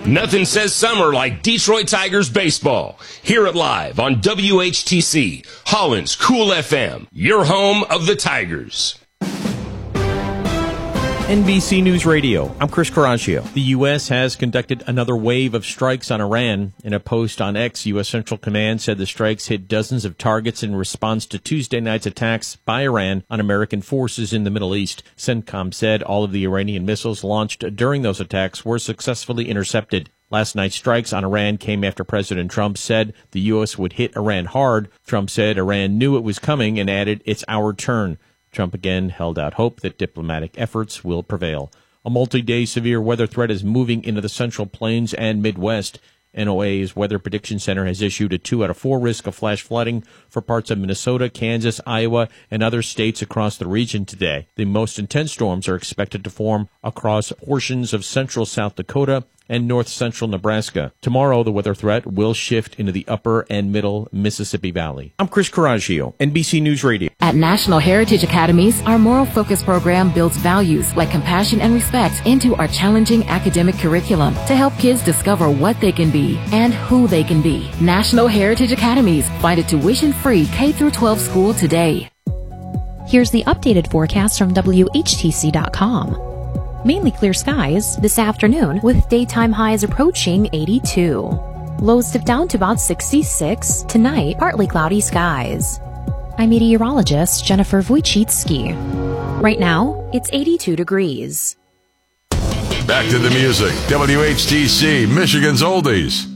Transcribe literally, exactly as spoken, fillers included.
Nothing says summer like Detroit Tigers baseball. Hear it live on W H T C, Holland's Cool F M, your home of the Tigers. N B C News Radio, I'm Chris Coraggio. The U S has conducted another wave of strikes on Iran. In a post on X, U S Central Command said the strikes hit dozens of targets in response to Tuesday night's attacks by Iran on American forces in the Middle East. CENTCOM said all of the Iranian missiles launched during those attacks were successfully intercepted. Last night's strikes on Iran came after President Trump said the U S would hit Iran hard. Trump said Iran knew it was coming and added, "It's our turn." Trump again held out hope that diplomatic efforts will prevail. A multi-day severe weather threat is moving into the Central Plains and Midwest. N O A's Weather Prediction Center has issued a two out of four risk of flash flooding for parts of Minnesota, Kansas, Iowa, and other states across the region today. The most intense storms are expected to form across portions of central South Dakota and north-central Nebraska. Tomorrow, the weather threat will shift into the upper and middle Mississippi Valley. I'm Chris Coraggio, N B C News Radio. At National Heritage Academies, our moral focus program builds values like compassion and respect into our challenging academic curriculum to help kids discover what they can be and who they can be. National Heritage Academies. Find a tuition-free K through twelve school today. Here's the updated forecast from W H T C dot com. Mainly clear skies this afternoon with daytime highs approaching eighty-two. Lows dip down to about sixty-six. Tonight, partly cloudy skies. I'm meteorologist Jennifer Wojcicki. Right now, it's eighty-two degrees. Back to the music. W H T C, Michigan's Oldies.